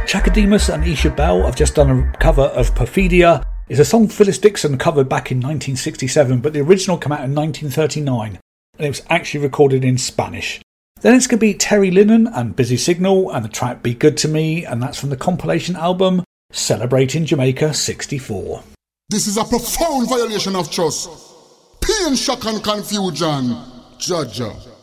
Chakademus and Isha Bell have just done a cover of Perfidia. It's a song Phyllis Dixon covered back in 1967, but the original came out in 1939, and it was actually recorded in Spanish. Then it's going to be Terry Linen and Busy Signal and the track Be Good to Me, and that's from the compilation album Celebrating Jamaica 64. This is a profound violation of trust. Pain, shock and confusion. Judge.